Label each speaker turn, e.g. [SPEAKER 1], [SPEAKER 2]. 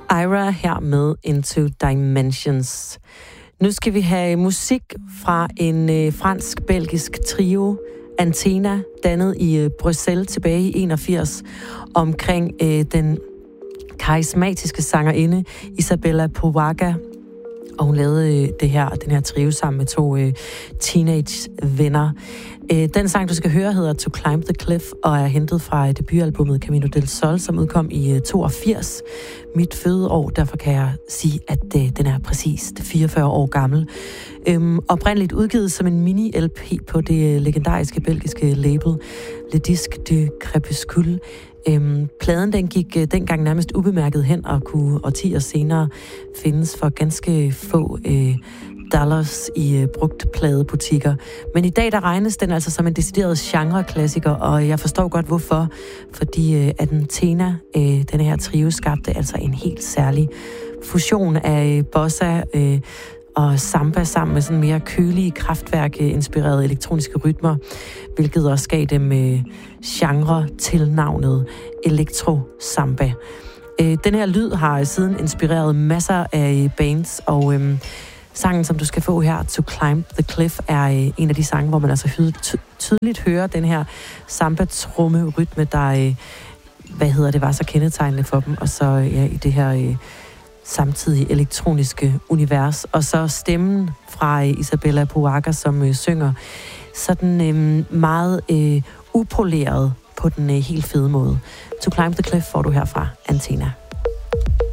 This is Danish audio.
[SPEAKER 1] Ira her med Into Dimensions. Nu skal vi have musik fra en fransk-belgisk trio, Antenna, dannet i Bruxelles tilbage i 81, omkring den karismatiske sangerinde Isabella Powaga. Og hun lavede den her trio sammen med to teenage-venner. Den sang, du skal høre, hedder To Climb the Cliff, og er hentet fra debutalbummet Camino del Sol, som udkom i 82. Mit fødeår, derfor kan jeg sige, at den er præcis 44 år gammel. Oprindeligt udgivet som en mini-LP på det legendariske belgiske label Le Disque du Crépuscule. Pladen den gik dengang nærmest ubemærket hen og kunne årtier senere findes for ganske få dollars i brugtpladebutikker. Men i dag der regnes den altså som en decideret genreklassiker, og jeg forstår godt hvorfor. Fordi Antenna, denne her trio, skabte altså en helt særlig fusion af bossa og samba sammen med sådan mere kølige, kraftværk-inspirerede elektroniske rytmer, hvilket også gav dem genre til navnet elektro-samba. Den her lyd har siden inspireret masser af bands, og sangen, som du skal få her, To Climb the Cliff, er en af de sange, hvor man altså tydeligt hører den her samba-tromme-rytme, der var så kendetegnende for dem, og så i det her samtidig elektroniske univers. Og så stemmen fra Isabella Powaga, som synger sådan meget upoleret på den helt fede måde. To Climb the Cliff får du her fra Antenna.